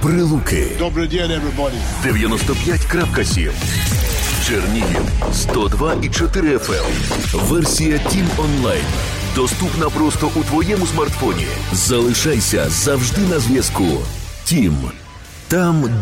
Прилуки. Добрий день, everybody. 95.7. Чернігів 102,4 FM. Версія Тім онлайн. Доступна просто у твоєму смартфоні. Залишайся завжди на зв'язку. Тім. Там,